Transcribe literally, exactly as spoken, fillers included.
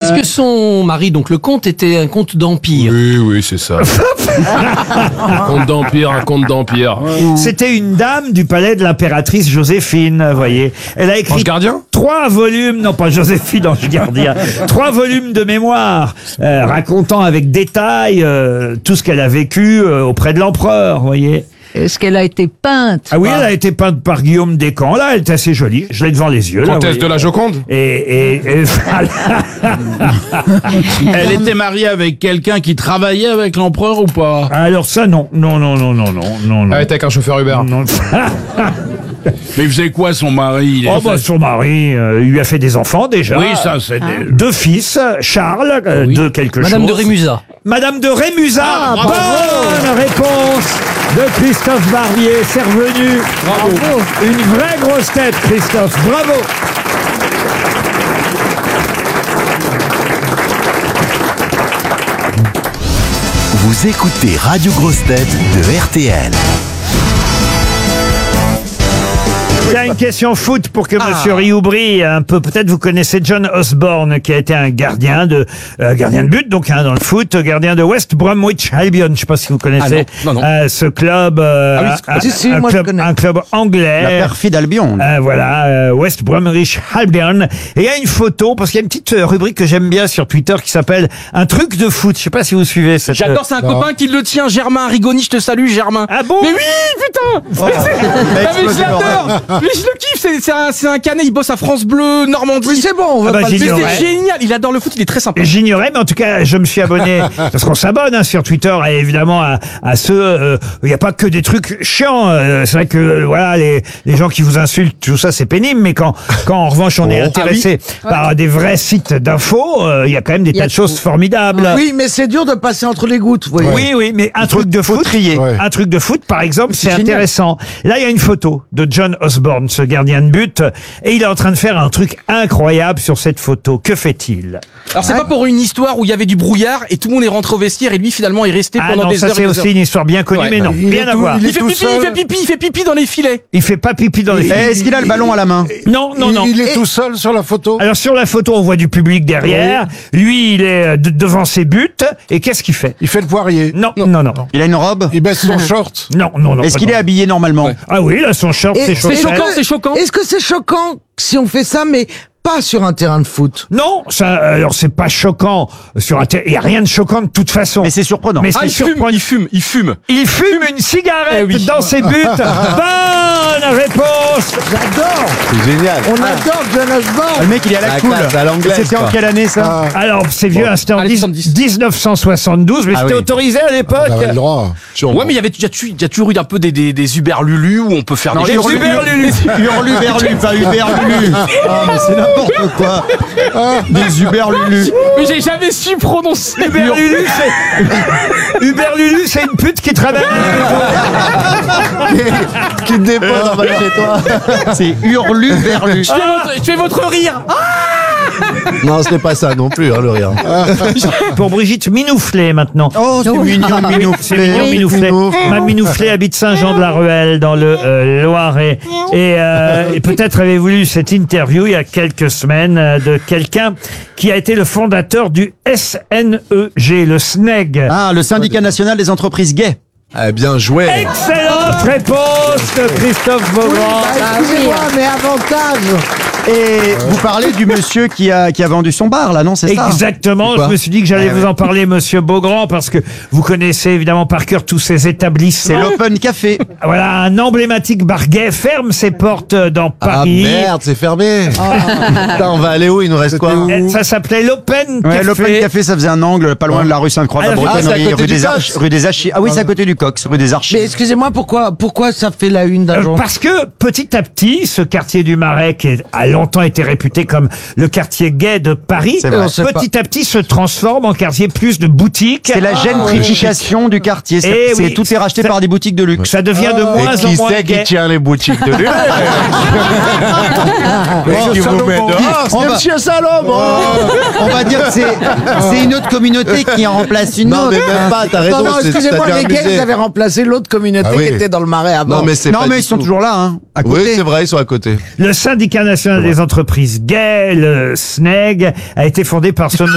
Est-ce que son mari, donc le comte, était un comte d'empire? Oui, oui, c'est ça. Un comte d'empire, un comte d'empire. C'était une dame du palais de l'impératrice Joséphine, vous voyez. Elle a écrit Ange gardien trois volumes, non pas Joséphine Ange gardien, trois volumes de mémoire euh, racontant avec détail euh, tout ce qu'elle a vécu euh, auprès de l'empereur, vous voyez. Est-ce qu'elle a été peinte? Ah oui, elle a été peinte par Guillaume Descamps. Là, elle est assez jolie. Je l'ai devant les yeux. Là, Comtesse vous de la voyez. Joconde. Et, et, et voilà. Elle était mariée avec quelqu'un qui travaillait avec l'empereur ou pas? Alors ça, non, non, non, non, non, non, non, non. Elle était avec un chauffeur Uber. Non. Mais il faisait quoi son mari? Il Oh est- bah son mari, euh, il lui a fait des enfants déjà. Oui, ça c'est... des- Deux fils, Charles, euh, Oui. de quelque Madame chose. de Rémusat. Madame de Rémusat. Ah, Bonne bravo. réponse de Christophe Barbier. C'est revenu. Bravo. Une vraie grosse tête, Christophe. Bravo. Vous écoutez Radio Grosse Tête de R T L. Il y a une question foot pour que Monsieur Rioux brille un peu. Peut-être vous connaissez John Osborne, qui a été un gardien de euh, gardien de but, donc hein, dans le foot, gardien de West Bromwich Albion. Je ne sais pas si vous connaissez Ah non, non, non. euh, ce club, euh, Ah oui, un, si, si, un moi, je club, connais. un club anglais. La perfide Albion. Euh, voilà, euh, West Bromwich Albion. Et il y a une photo, parce qu'il y a une petite euh, rubrique que j'aime bien sur Twitter qui s'appelle Un truc de foot. Je sais pas si vous suivez cette. J'adore, c'est un copain qui le tient, Germain Rigoni, je te salue Germain. Ah bon? Mais oui, putain. Mais c'est- Ah, mais je l'adore. Mais je le kiffe, c'est c'est un, c'est un canet, il bosse à France Bleu, Normandie. Oui, c'est bon, on va Ah bah, pas j'ai le dit, dire. Mais ouais. c'est génial, il adore le foot, il est très sympa. J'ignorais, mais en tout cas, je me suis abonné, parce qu'on s'abonne hein, sur Twitter, et évidemment, à, à ceux, euh, il n'y a pas que des trucs chiants. euh, c'est vrai que, euh, voilà, les, les gens qui vous insultent, tout ça, c'est pénible, mais quand, quand en revanche, on est intéressé par des vrais sites d'infos, euh, il y a quand même des Il y tas a de choses formidables. Oui, mais c'est dur de passer entre les gouttes, vous voyez. Oui, oui, mais un truc de foot, Ouais. un truc de foot, par exemple, c'est C'est génial. intéressant. Là, il y a une photo de John Osborne, ce gardien de but, et il est en train de faire un truc incroyable sur cette photo. Que fait-il? Alors c'est pas pour une histoire où il y avait du brouillard et tout le monde est rentré au vestiaire et lui finalement est resté Ah pendant non, des ça heures et c'est des aussi heures. une histoire bien connue, Ouais. mais non, Il est rien à tout- voir. il Il fait pipi, il fait pipi, il fait pipi dans les filets. Il fait pas pipi dans les Eh, Est-ce qu'il a le ballon à la main? Non, non, non. Il est tout seul sur la photo. Alors sur la photo, on voit du public derrière. Lui, il est euh, de- devant ses buts. Et qu'est-ce qu'il fait? Il fait le poirier. Non, non, non, non, Il a une robe? Il baisse son short. non, non. non, Est-ce pas qu'il est non. habillé normalement? Ah oui, là, son short, Et c'est c'est chaussettes. choquant, c'est choquant. Est-ce que c'est choquant si on fait ça, mais pas sur un terrain de foot? Non, ça, alors c'est pas choquant. Sur un ter- il y a rien de choquant de toute façon. Mais c'est surprenant. Mais Ah, c'est il fume, surprenant. il fume, il fume. Il fume une cigarette Eh oui. dans ses buts. Bonne réponse. J'adore. C'est génial. On adore John Ah, Osborne. le mec, il est à la La cool. classe à l'anglaise, C'était en quoi. quelle année, ça? Alors c'est vieux, hein, c'était en Allez, dix- soixante-dix. dix-neuf cent soixante-douze, mais Ah c'était oui. autorisé à l'époque. On avait le droit. Ouais, mais il y avait il y a tu- il y a toujours eu un peu des des, des Uberlulu où on peut faire Non, des Hurlu, Uberlulu. Hurlu, Berlu, pas Uberlulu. Ah, mais c'est n'importe quoi. Des Uberlulu. Mais j'ai jamais su prononcer. Uberlulu, c'est Uberlulu, c'est une pute qui travaille. Qui te dépose en bas de chez toi. C'est Hurlu, Berlu. Je fais votre, je fais votre rire. Ah, Non, ce n'est pas ça non plus, hein, le rire. Pour Brigitte Minouflet maintenant. Oh, c'est mignon, C'est Minouflet. mignon, Minouflet. Ma Minouflet habite Saint-Jean-de-la-Ruelle dans le euh, Loiret. Et, euh, et peut-être avez-vous lu cette interview il y a quelques semaines euh, de quelqu'un qui a été le fondateur du S N E G, le S N E G. Ah, le syndicat national des entreprises gays. Eh bien joué. Excellente réponse de Christophe Beaugrand. Ah, excusez-moi, mais avantage. Et vous parlez du monsieur qui a, qui a vendu son bar, là, non, c'est ça? Exactement, quoi je me suis dit que j'allais vous en parler, monsieur Beaugrand, parce que vous connaissez évidemment par cœur tous ces C'est établissements. l'Open Café. Voilà, un emblématique bar gay ferme ses portes dans Ah Paris. merde, c'est fermé. Putain, on va aller où? Il nous reste quoi? Eh, Ça s'appelait l'Open Ouais, Café. l'Open Café, ça faisait un angle pas loin de la rue Sainte-Croix de la Ah, c'est à Bretonnerie, côté rue du des Cox. Arches, rue des Archis. Ah oui, c'est à côté du Cox, rue des Archis. Mais excusez-moi, pourquoi, pourquoi ça fait la une d'un Euh, jour? Parce que petit à petit, ce quartier du Marais, qui a longtemps été réputé comme le quartier gay de Paris, C'est vrai. On sait petit à petit se transforme en quartier plus de boutiques. C'est la gentrification du quartier. C'est, Eh c'est- oui. tout est racheté Ça- par des boutiques de luxe. Ça devient de moins Et en qui moins c'est qui gay. tient les boutiques de luxe? Qu'est-ce qui vous met dehors? On va, Monsieur Salomon. on va dire que c'est, c'est une autre communauté qui en remplace une Non, autre. mais même pas, t'as raison. Non, non, c'est- excusez-moi, t'as les gays, abusé. vous avez remplacé l'autre communauté Ah oui. qui était dans le Marais avant. Non, mais c'est Non, pas mais du ils sont tout. toujours là, hein, à Oui, côté. c'est vrai, ils sont à côté. Le syndicat national des entreprises gays, le S N E G, a été fondé par ce